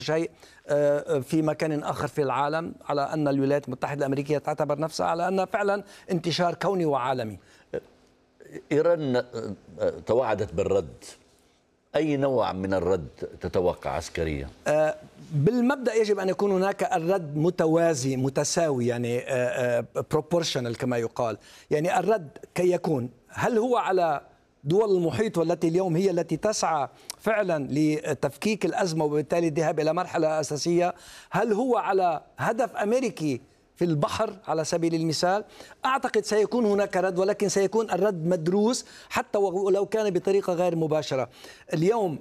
شيء في مكان آخر في العالم، على أن الولايات المتحدة الأمريكية تعتبر نفسها على أن فعلا انتشار كوني وعالمي. إيران توعدت بالرد، أي نوع من الرد تتوقع عسكريا؟ بالمبدأ يجب أن يكون هناك الرد متوازي متساوي، يعني proportional كما يقال. يعني الرد كي يكون، هل هو على دول المحيط والتي اليوم هي التي تسعى فعلا لتفكيك الأزمة وبالتالي الذهاب إلى مرحلة أساسية؟ هل هو على هدف أمريكي في البحر على سبيل المثال؟ أعتقد سيكون هناك رد، ولكن سيكون الرد مدروس حتى ولو كان بطريقة غير مباشرة. اليوم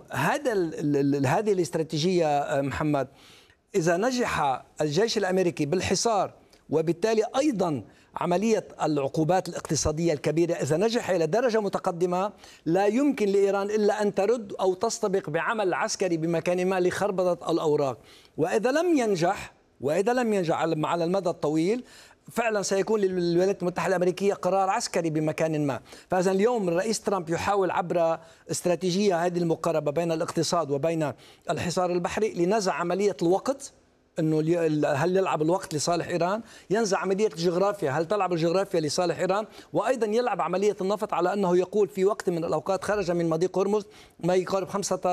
هذه الاستراتيجية محمد، إذا نجح الجيش الأمريكي بالحصار وبالتالي أيضا عملية العقوبات الاقتصادية الكبيرة، إذا نجح إلى درجة متقدمة، لا يمكن لإيران إلا أن ترد أو تستبق بعمل عسكري بمكان ما لخربطة الأوراق. وإذا لم ينجح على المدى الطويل، فعلا سيكون للولايات المتحدة الأمريكية قرار عسكري بمكان ما. فإذا اليوم الرئيس ترامب يحاول عبر استراتيجية هذه المقاربة بين الاقتصاد وبين الحصار البحري لنزع عملية الوقت، انه هل يلعب الوقت لصالح ايران، ينزع عمليه الجغرافيا، هل تلعب الجغرافيا لصالح ايران، وايضا يلعب عمليه النفط، على انه يقول في وقت من الاوقات خرج من مضيق هرمز ما يقارب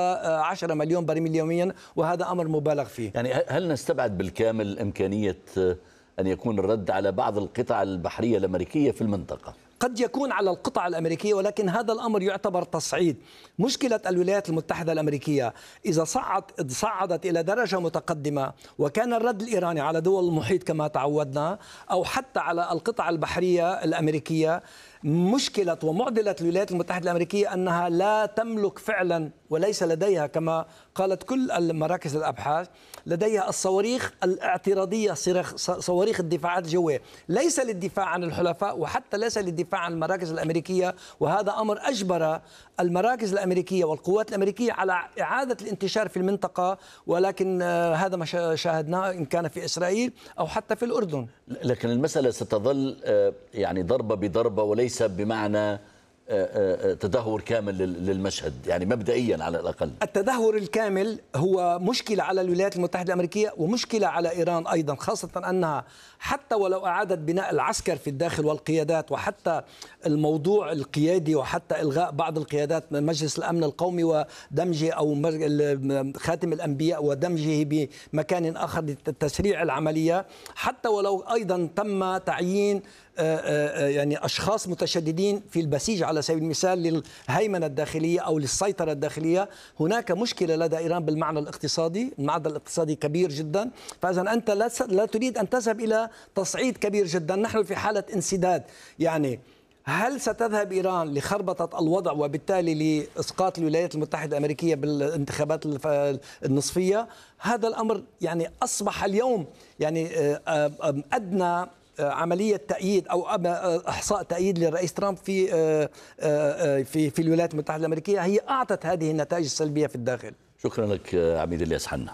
15 مليون برميل يوميا، وهذا امر مبالغ فيه. يعني هل نستبعد بالكامل امكانيه ان يكون الرد على بعض القطع البحريه الامريكيه في المنطقه؟ قد يكون على القطع الأمريكية، ولكن هذا الأمر يعتبر تصعيد. مشكلة الولايات المتحدة الأمريكية إذا صعدت إلى درجة متقدمة وكان الرد الإيراني على دول المحيط كما تعودنا، أو حتى على القطع البحرية الأمريكية، مشكلة ومعضلة الولايات المتحدة الأمريكية أنها لا تملك فعلا، وليس لديها كما قالت كل مراكز الأبحاث، لديها الصواريخ الاعتراضية، صواريخ الدفاعات الجوية، ليس للدفاع عن الحلفاء وحتى ليس للدفاع عن المراكز الأمريكية. وهذا أمر أجبر المراكز الأمريكية والقوات الأمريكية على إعادة الانتشار في المنطقة، ولكن هذا ما شاهدناه إن كان في إسرائيل أو حتى في الأردن. لكن المسألة ستظل يعني ضربة بضربة، وليس بمعنى تدهور كامل للمشهد، يعني مبدئيا على الأقل. التدهور الكامل هو مشكلة على الولايات المتحدة الأمريكية ومشكلة على إيران أيضا، خاصة أنها حتى ولو أعادت بناء العسكر في الداخل والقيادات، وحتى الموضوع القيادي، وحتى إلغاء بعض القيادات من مجلس الأمن القومي ودمجه، أو خاتم الأنبياء ودمجه بمكان آخر لتسريع العملية، حتى ولو أيضا تم تعيين يعني أشخاص متشددين في البسيج على سبيل المثال للهيمنة الداخلية أو للسيطرة الداخلية، هناك مشكلة لدى إيران بالمعنى الاقتصادي، المعدل الاقتصادي كبير جدا. فإذا أنت لا تريد أن تذهب إلى تصعيد كبير جدا، نحن في حالة انسداد. يعني هل ستذهب إيران لخربطة الوضع وبالتالي لإسقاط الولايات المتحدة الأمريكية بالانتخابات النصفية؟ هذا الأمر يعني أصبح اليوم يعني أدنى عملية تأييد أو إحصاء تأييد للرئيس ترامب في الولايات المتحدة الأمريكية هي أعطت هذه النتائج السلبية في الداخل. شكرا لك عميد الياس حنا.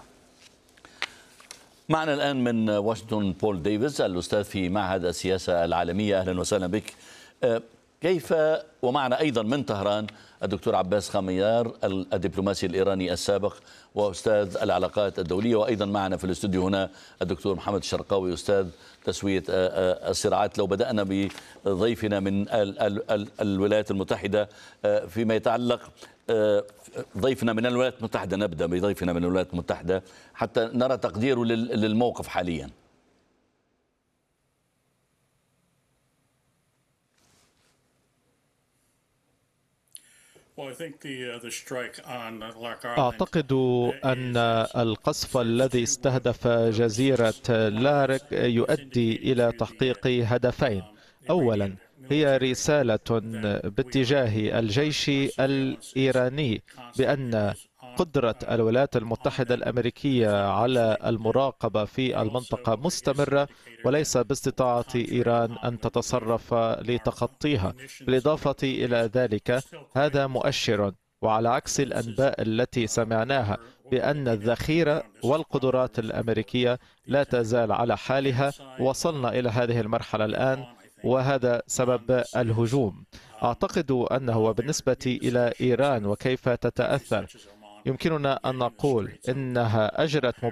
معنا الآن من واشنطن بول ديفيز، الأستاذ في معهد السياسة العالمية. أهلا وسهلا بك. كيف، ومعنا أيضا من طهران الدكتور عباس خميار الدبلوماسي الإيراني السابق وأستاذ العلاقات الدولية، وأيضا معنا في الاستوديو هنا الدكتور محمد الشرقاوي أستاذ تسوية الصراعات. لو بدأنا بضيفنا من الولايات المتحدة فيما يتعلق ضيفنا من الولايات المتحدة، نبدأ بضيفنا من الولايات المتحدة حتى نرى تقديره للموقف حاليا. أعتقد أن القصف الذي استهدف جزيرة لارك يؤدي إلى تحقيق هدفين. أولا، هي رسالة باتجاه الجيش الإيراني بأن قدرة الولايات المتحدة الأمريكية على المراقبة في المنطقة مستمرة، وليس باستطاعة إيران أن تتصرف لتخطيها. بالإضافة إلى ذلك، هذا مؤشر، وعلى عكس الأنباء التي سمعناها بأن الذخيرة والقدرات الأمريكية لا تزال على حالها، وصلنا إلى هذه المرحلة الآن، وهذا سبب الهجوم. أعتقد أنه بالنسبة إلى إيران وكيف تتأثر، يمكننا أن نقول إنها أجرت